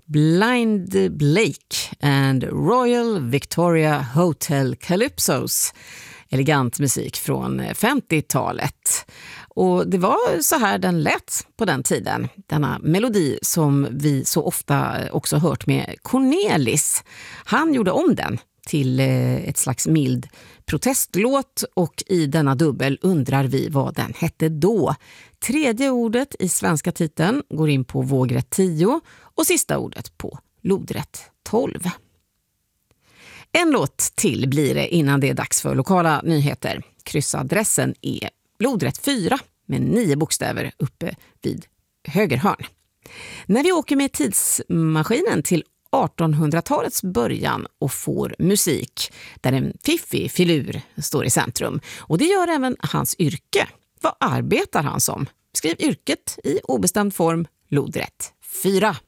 Blind Blake and Royal Victoria Hotel Calypsos. Elegant musik från 50-talet. Och det var så här den lät på den tiden. Denna melodi som vi så ofta också hört med Cornelis. Han gjorde om den till ett slags mild protestlåt, och i denna dubbel undrar vi vad den hette då. Tredje ordet i svenska titeln går in på vågrätt 10 och sista ordet på lodrätt 12. En låt till blir det innan det är dags för lokala nyheter. Kryssadressen är lodrätt 4 med 9 bokstäver uppe vid högerhörn. När vi åker med tidsmaskinen till 1800-talets början och får musik där en fiffig filur står i centrum. Och det gör även hans yrke. Vad arbetar han som? Skriv yrket i obestämd form, lodrätt 4.